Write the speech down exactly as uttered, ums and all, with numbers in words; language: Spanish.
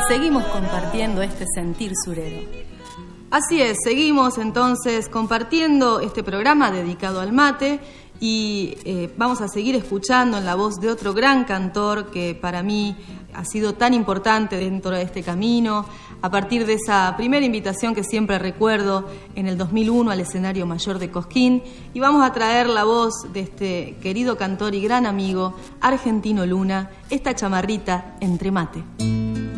seguimos compartiendo este sentir surero. Así es, seguimos entonces compartiendo este programa dedicado al mate y eh, vamos a seguir escuchando en la voz de otro gran cantor que para mí ha sido tan importante dentro de este camino, a partir de esa primera invitación que siempre recuerdo en el dos mil uno al escenario mayor de Cosquín, y vamos a traer la voz de este querido cantor y gran amigo Argentino Luna, esta chamarrita Entre Mate.